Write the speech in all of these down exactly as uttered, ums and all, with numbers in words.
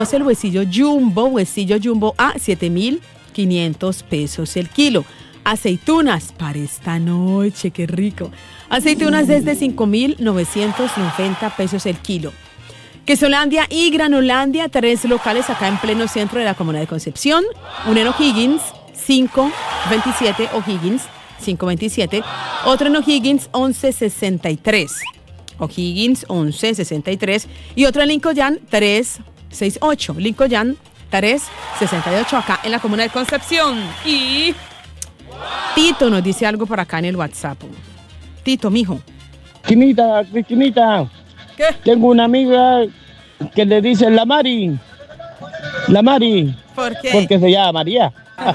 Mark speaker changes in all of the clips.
Speaker 1: El huesillo jumbo, huesillo jumbo a siete mil quinientos pesos el kilo. Aceitunas para esta noche, qué rico. Aceitunas desde cinco mil novecientos noventa pesos el kilo. Quesolandia y Granolandia, tres locales acá en pleno centro de la comuna de Concepción. Uno en O'Higgins, cinco veintisiete, O'Higgins, cinco veintisiete. Otro en O'Higgins, once sesenta y tres. O'Higgins, once sesenta y tres. Y otro en Lincoln, tres sesenta y ocho. Lincoln, tres sesenta y ocho, acá en la comuna de Concepción. Y Tito nos dice algo por acá en el WhatsApp. Tito, mijo.
Speaker 2: Cristinita, Cristinita.
Speaker 1: ¿Qué?
Speaker 2: Tengo una amiga que le dice la Mari. La Mari.
Speaker 1: ¿Por qué?
Speaker 2: Porque se llama María.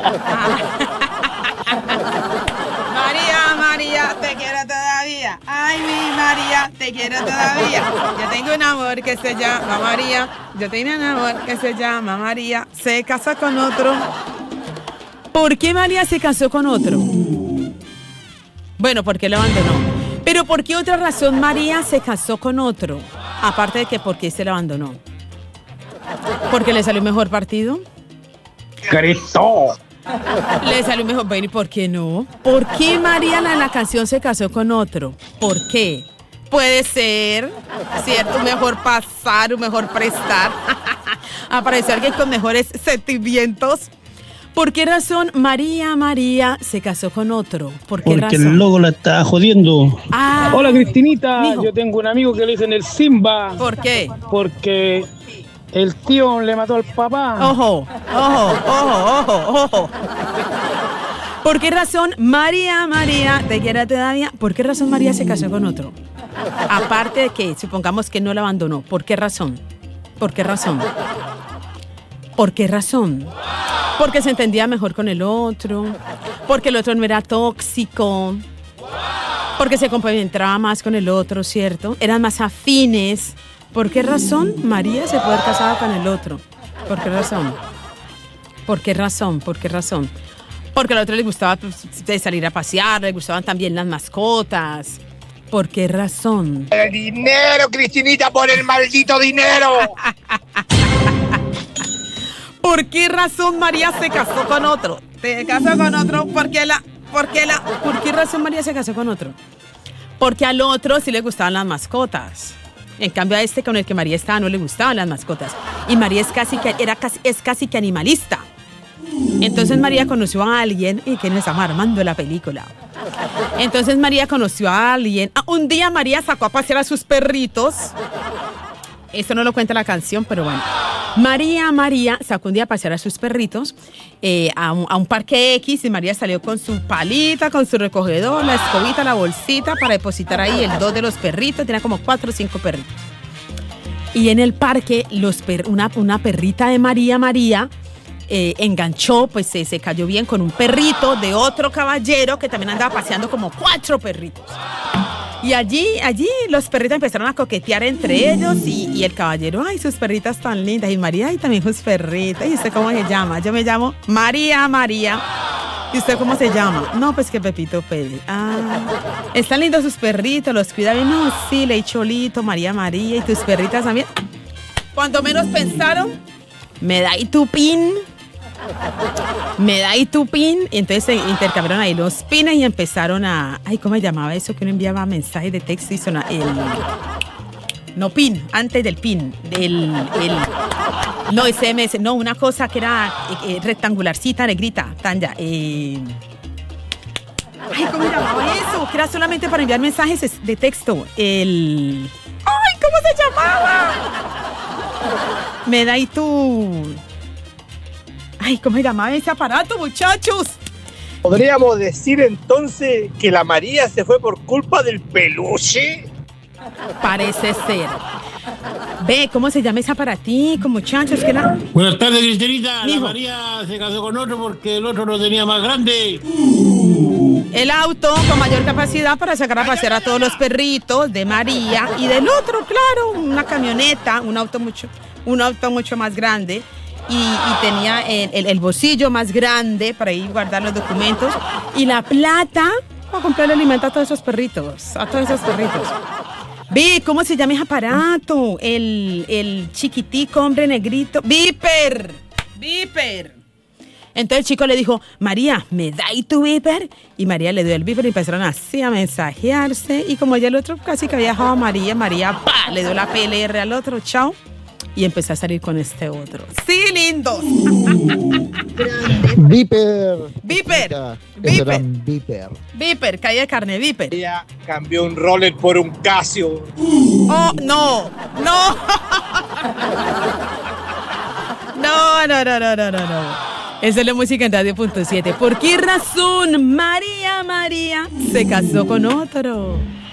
Speaker 1: María, María, te quiero todavía. Ay, mi María, te quiero todavía. Yo tengo un amor que se llama María. Yo tengo un amor que se llama María. Se casó con otro. ¿Por qué María se casó con otro? Bueno, porque lo abandonó. Pero ¿por qué otra razón María se casó con otro? Aparte de que ¿por qué se lo abandonó? ¿Porque le salió mejor partido?
Speaker 2: ¡Cristo!
Speaker 1: Le salió mejor. Bueno, ¿y por qué no? ¿Por qué María en la canción se casó con otro? ¿Por qué? Puede ser, ¿cierto? Un mejor pasar, un mejor prestar. Apareció alguien con mejores sentimientos. ¿Por qué razón María María se casó con otro? ¿Por qué
Speaker 2: Porque
Speaker 1: razón?
Speaker 2: el logo la está jodiendo.
Speaker 1: Ah,
Speaker 2: Hola, Cristinita.
Speaker 1: mijo.
Speaker 2: Yo tengo un amigo que le dicen el Simba.
Speaker 1: ¿Por qué?
Speaker 2: Porque el tío le mató al papá.
Speaker 1: Ojo, ojo, ojo, ojo, ojo. ¿Por qué razón María María te quiere todavía? ¿Por qué razón María se casó con otro? Aparte de que supongamos que no la abandonó. ¿Por qué razón? ¿Por qué razón? ¿Por qué razón? Porque se entendía mejor con el otro, porque el otro no era tóxico, porque se compenetraba más con el otro, ¿cierto? Eran más afines. ¿Por qué razón María se puede haber casado con el otro? ¿Por qué razón? ¿Por qué razón? ¿Por qué razón? Porque al otro le gustaba pues, salir a pasear, le gustaban también las mascotas. ¿Por qué razón?
Speaker 3: El dinero, Cristinita, por el maldito dinero.
Speaker 1: ¿Por qué razón María se casó con otro? Se casó con otro porque la, porque la, ¿por qué razón María se casó con otro? Porque al otro sí le gustaban las mascotas. En cambio a este con el que María estaba no le gustaban las mascotas. Y María es casi que, era casi, es casi que animalista. Entonces María conoció a alguien y que nos estamos armando la película. Entonces María conoció a alguien. Ah, un día María sacó a pasear a sus perritos. Esto no lo cuenta la canción, pero bueno. María, María sacó un día a pasear a sus perritos eh, a, un, a un parque X y María salió con su palita, con su recogedor, la escobita, la bolsita para depositar ahí el dos de los perritos. Tenía como cuatro o cinco perritos. Y en el parque los per, una, una perrita de María, María, eh, enganchó, pues se, se cayó bien con un perrito de otro caballero que también andaba paseando como cuatro perritos. Y allí, allí los perritos empezaron a coquetear entre ellos y, y el caballero, ay, sus perritas tan lindas. Y María, ay, también sus perritas. ¿Y usted cómo se llama? Yo me llamo María, María. ¿Y usted cómo se llama? No, pues que Pepito Pérez. Ah, están lindos sus perritos, los cuida bien. No, sí, Ley Cholito, María, María. ¿Y tus perritas también? Cuando menos pensaron, me da y tu pin. Me da y tu pin. Y entonces se intercambiaron ahí los pines y empezaron a... Ay, ¿cómo se llamaba eso? Que uno enviaba mensajes de texto y sonaba el... No, pin, antes del pin. El... el no, S M S. No, una cosa que era eh, rectangularcita, negrita. Tanya. Eh, ay, ¿cómo se llamaba eso? Que era solamente para enviar mensajes de texto. El... Ay, ¿cómo se llamaba? Me da y tu... Ay, ¿cómo se llamaba ese aparato, muchachos?
Speaker 3: ¿Podríamos decir entonces que la María se fue por culpa del peluche?
Speaker 1: Parece ser. Ve, ¿cómo se llama ese aparatico, muchachos? ¿Qué era?
Speaker 4: Buenas tardes, Cristinita.
Speaker 1: Mijo.
Speaker 4: La María se casó con otro porque el otro lo tenía más grande.
Speaker 1: El auto con mayor capacidad para sacar a pasear a todos los perritos de María y del otro, claro, una camioneta, un auto mucho, un auto mucho más grande. Y, y tenía el, el, el bolsillo más grande para ir guardar los documentos y la plata para comprar el alimento a todos esos perritos, a todos esos perritos. Vi, ¿cómo se llama ese aparato? El, el chiquitico, hombre negrito. Viper. Viper. Entonces el chico le dijo, María, ¿me da y tu Viper? Y María le dio el Viper y empezaron así a mensajearse. Y como ya el otro casi que había dejado a María, María, ¡pa!, le dio la P L R al otro, chao. Y empezó a salir con este otro. ¡Sí, lindos!
Speaker 5: Viper.
Speaker 1: Viper.
Speaker 5: Viper.
Speaker 1: Viper.
Speaker 5: Viper.
Speaker 1: Viper, calle de carne, Viper.
Speaker 3: Ella cambió un roller por un Casio.
Speaker 1: Oh, no, no. No, no, no, no, no, no, no. Esa es la música en Radio punto siete. ¿Por qué razón María María se casó con otro?